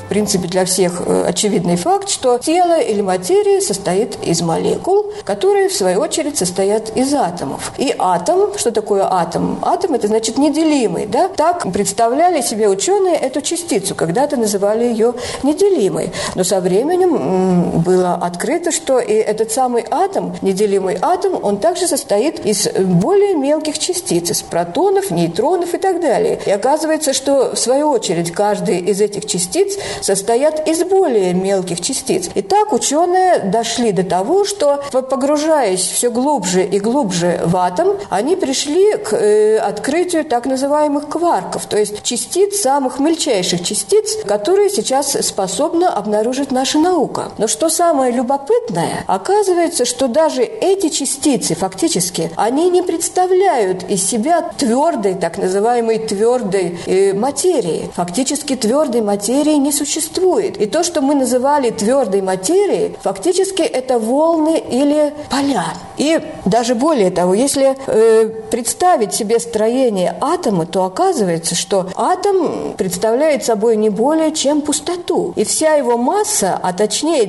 принципе, для всех очевидный факт, что тело или материя состоит из молекул, которые, в свою очередь, состоят из атомов. И атом, что такое атом? Атом – это значит неделимый, да? Так представляли себе ученые эту частицу, когда-то называли ее неделимой. Но со временем было открыто, что и этот самый атом, неделимый атом, он также состоит из более мелких частиц, из протонов, нейтронов и так далее. И оказывается, что, в свою очередь, каждый из этих частиц состоят из более мелких частиц. И так ученые дошли до того, что, погружаясь все глубже и глубже в атом, они пришли к открытию так называемых кварков, то есть частиц, самых мельчайших частиц, которые сейчас способна обнаружить наша наука. Но что самое любопытное, оказывается, что даже эти частицы, фактически, они не представляют из себя твердой, так называемой твердой материи. Фактически твердой материи не существует. И то, что мы называли твердой материей, фактически это волны или поля. И даже более того, если представить себе строение атома, то оказывается, что атом представляет собой не более чем пустоту. И вся его масса, а точнее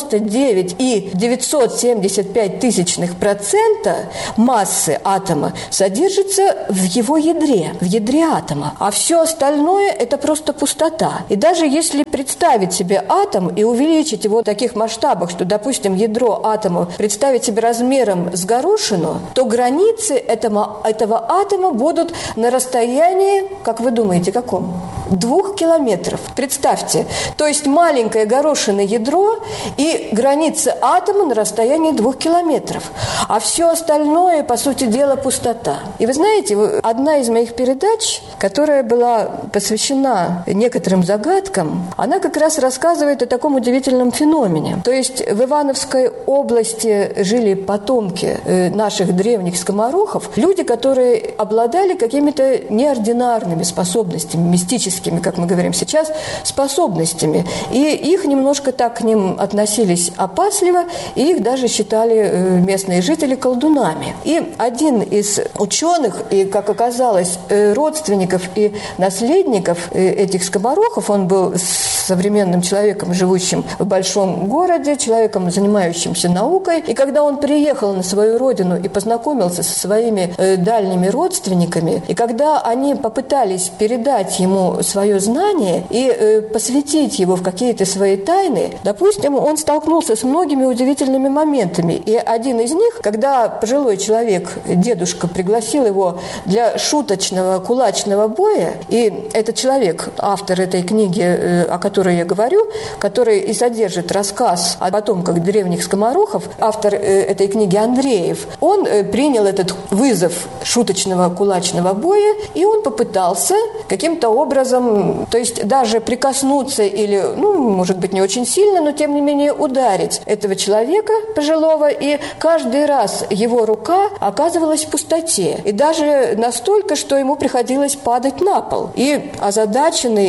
99,975% массы атома содержится в его ядре, в ядре атома. А все остальное – это просто пустота. И даже если представить себе атом и увеличить его в таких масштабах, что, допустим, ядро атома представить себе размером с горошину, то границы этого атома будут на расстоянии, как вы думаете, каком? 2 километров. Представьте, то есть маленькое горошиное ядро и границы атома на расстоянии 2 километров. А все остальное, по сути дела, пустота. И вы знаете, одна из моих передач, которая была посвящена некоторым загадкам, она как раз рассказывает о таком удивительном феномене. То есть в Ивановской области жили потомки наших древних скоморохов, люди, которые обладали какими-то неординарными способностями, мистическими, как мы говорим сейчас, способностями. И их немножко так к ним относились опасливо, и их даже считали местные жители колдунами. И один из ученых, и, как оказалось, родственников и наследников этих скоморохов, он был современным человеком, живущим в большом городе, человеком, занимающимся наукой. И когда он приехал на свою родину и познакомился со своими дальними родственниками, и когда они попытались передать ему свое знание и посвятить его в какие-то свои тайны, допустим, он столкнулся с многими удивительными моментами. И один из них, когда пожилой человек, дедушка, пригласил его для шуточного кулачного боя, и этот человек, автор этой книги, о которой я говорю, который и содержит рассказ о потомках древних скоморохов, автор этой книги Андреев, он принял этот вызов шуточного кулачного боя, и он попытался каким-то образом, то есть даже прикоснуться или, может быть, не очень сильно, но тем не менее ударить этого человека пожилого, и каждый раз его рука оказывалась в пустоте. И даже настолько, что ему приходилось падать на пол. И озадаченный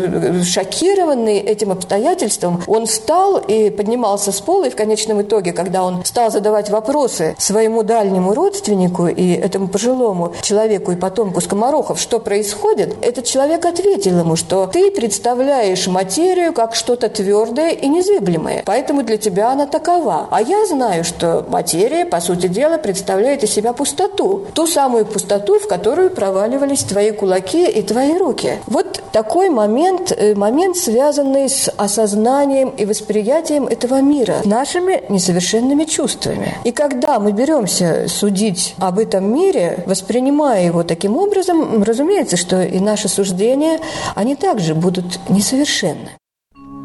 и шокированный этим обстоятельством, он встал и поднимался с пола, и в конечном итоге, когда он стал задавать вопросы своему дальнему родственнику и этому пожилому человеку и потомку скоморохов, что происходит, этот человек ответил ему, что ты представляешь материю как что-то твердое и незыблемое, поэтому для тебя она такова. А я знаю, что материя, по сути дела, представляет из себя пустоту. Ту самую пустоту, в которую проваливались твои кулаки и твои руки. Вот такой момент, связанный с осознанием и восприятием этого мира, нашими несовершенными чувствами. И когда мы беремся судить об этом мире, воспринимая его таким образом, разумеется, что и наши суждения, они также будут несовершенны.